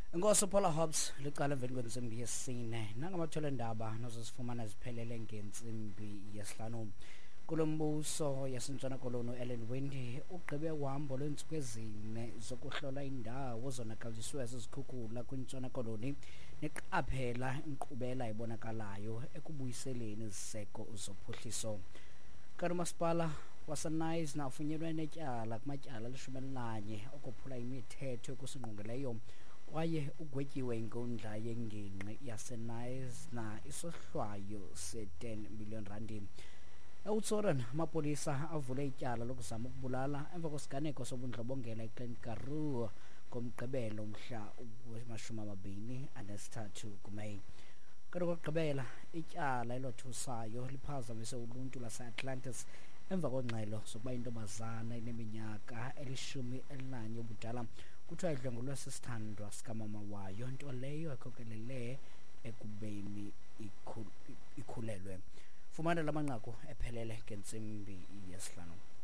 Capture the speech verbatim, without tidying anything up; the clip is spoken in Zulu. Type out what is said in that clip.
Inkosi Paula Hobbs liqala emveni kwensimbi yesine nangamathola endaba nozosifumana ziphelele ngensimbi yesihlanu kulombuso yaseNtshona Koloni Ellen Wendy ugqibe uhambo lwentsuku ezine zokuhlola indawo zonakaliswe zizikhukhula kwintshona Koloni neqaphela inkqubela ibonakalayo ekubuyiseleni iziseko zophuhliso. Kamasipala waseNice nafunyelwe netyala kumatyala alishumi elinanye okuphula imithetho yokusingqongeleyo kwaye ugwetyiwe inkundla yengingqi yaseNice na isohlwayo se-ten million randi. eUtsoren amapolisa avule ityala lokuzama ukubulala emva kwesiganeko sobundlobongela eGlen Karoo ngomgqibelo mhla wamashumi amabini anesithathu kuMeyi. Kodwa kokugqibela ityala elothusayo liphazamise uluntu lase-Atlantis emva kongxelo zokuba intombazana eneminyaka elishumi elinanye obudala kuthiwa idlwengulwe sisithandwa sikamama wayo, nto leyo ekhokelele ekubeni ikhulelwe. Fumana la manqaku ephelele ngentsimbi yesihlanu.